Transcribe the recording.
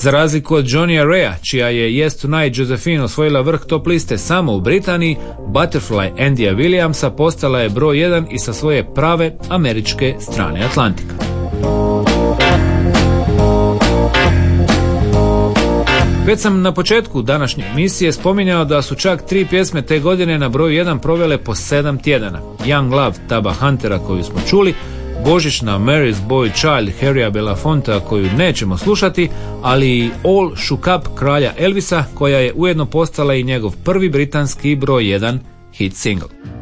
Za razliku od Johnnya Raya, čija je Yes Tonight Josephine osvojila vrh top liste samo u Britaniji, Butterfly Andyja Williamsa postala je broj 1 i sa svoje prave američke strane Atlantika. Već sam na početku današnje emisije spominjao da su čak 3 pjesme te godine na broju 1 provele po 7 tjedana. Young Love Tabba Huntera koju smo čuli, božićna Mary's Boy Child Harrya Belafontea koju nećemo slušati, ali i All Shook Up kralja Elvisa koja je ujedno postala i njegov prvi britanski broj 1 hit single.